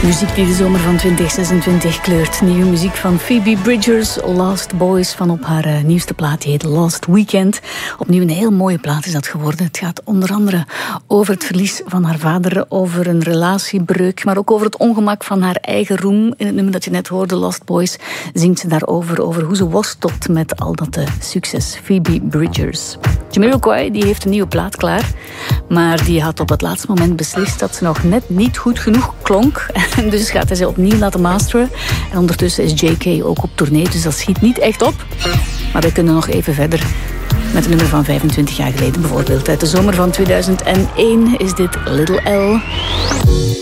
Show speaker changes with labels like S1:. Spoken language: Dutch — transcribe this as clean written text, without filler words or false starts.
S1: Muziek die de zomer van 2026 kleurt. Nieuwe muziek van Phoebe Bridgers, Lost Boys, van op haar nieuwste plaat. Die heet Lost Weekend. Opnieuw een heel mooie plaat is dat geworden. Het gaat onder andere over het verlies van haar vader, over een relatiebreuk, maar ook over het ongemak van haar eigen roem. In het nummer dat je net hoorde, Lost Boys, zingt ze daarover, over hoe ze worstelt met al dat succes. Phoebe Bridgers. Jamiroquai, die heeft een nieuwe plaat klaar, maar die had op het laatste moment beslist dat ze nog net niet goed genoeg klonk. En dus gaat hij ze opnieuw laten masteren. En ondertussen is JK ook op tournee, dus dat schiet niet echt op. Maar wij kunnen nog even verder met een nummer van 25 jaar geleden bijvoorbeeld. Uit de zomer van 2001 is dit Little L.